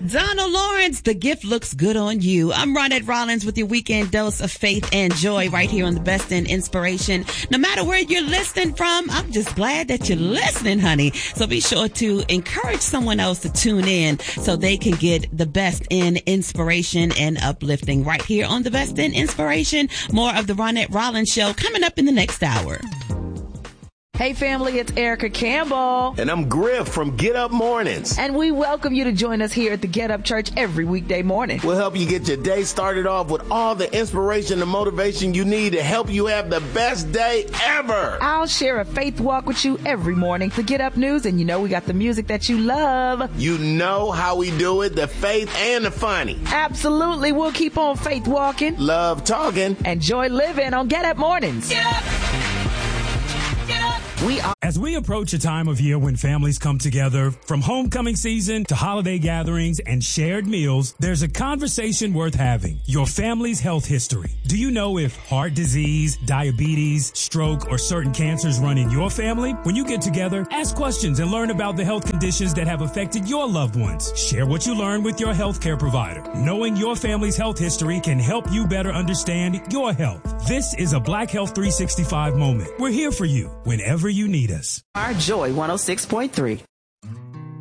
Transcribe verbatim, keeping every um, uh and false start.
Donald Lawrence, the gift looks good on you. I'm Ronette Rollins with your weekend dose of faith and joy right here on the Best in Inspiration. No matter where you're listening from, I'm just glad that you're listening, honey. So be sure to encourage someone else to tune in so they can get the best in inspiration and uplifting right here on the Best in Inspiration. More of the Ronette Rollins Show coming up in the next hour. Hey family, it's Erica Campbell. And I'm Griff from Get Up Mornings. And we welcome you to join us here at the Get Up Church every weekday morning. We'll help you get your day started off with all the inspiration and motivation you need to help you have the best day ever. I'll share a faith walk with you every morning, the Get Up News, and you know we got the music that you love. You know how we do it, the faith and the funny. Absolutely. We'll keep on faith walking, love talking, and joy living on Get Up Mornings. Get up. Get up. We are. As we approach a time of year when families come together, from homecoming season to holiday gatherings and shared meals, there's a conversation worth having. Your family's health history. Do you know if heart disease, diabetes, stroke, or certain cancers run in your family? When you get together, ask questions and learn about the health conditions that have affected your loved ones. Share what you learned with your healthcare provider. Knowing your family's health history can help you better understand your health. This is a Black Health three sixty-five moment. We're here for you whenever you need us. Our Joy one oh six point three.